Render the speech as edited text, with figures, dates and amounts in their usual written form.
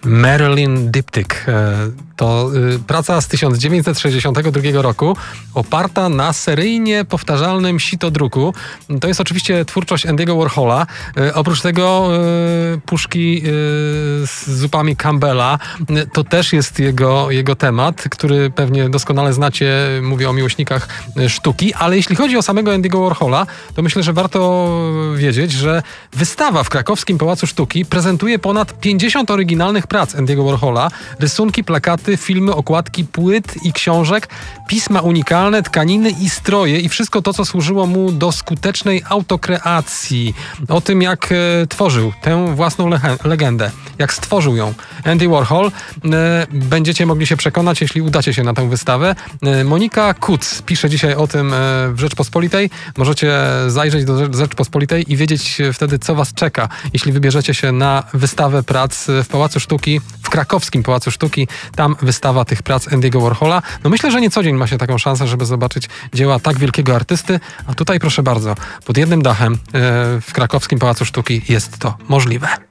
Marilyn Diptych. To praca z 1962 roku, oparta na seryjnie powtarzalnym sitodruku. To jest oczywiście twórczość Andy'ego Warhola. Oprócz tego puszki z zupami Campbella, to też jest jego temat, który pewnie doskonale znacie, mówię o miłośnikach sztuki, ale jeśli chodzi o samego Andy'ego Warhola, to myślę, że warto wiedzieć, że wystawa w krakowskim Pałacu Sztuki prezentuje ponad 50 oryginalnych prac Andy'ego Warhola, rysunki, plakaty, filmy, okładki płyt i książek, pisma unikalne, tkaniny i stroje i wszystko to, co służyło mu do skutecznej autokreacji. O tym, jak tworzył tę własną legendę, jak stworzył ją Andy Warhol, będziecie mogli się przekonać, jeśli udacie się na tę wystawę. Monika Kuc pisze dzisiaj o tym w Rzeczpospolitej. Możecie zajrzeć do Rzeczpospolitej i wiedzieć wtedy, co was czeka, jeśli wybierzecie się na wystawę prac w Pałacu Sztuki, w krakowskim Pałacu Sztuki. Tam wystawa tych prac Andy'ego Warhola. No myślę, że nie co dzień ma się taką szansę, żeby zobaczyć dzieła tak wielkiego artysty, a tutaj proszę bardzo, pod jednym dachem w krakowskim Pałacu Sztuki jest to możliwe.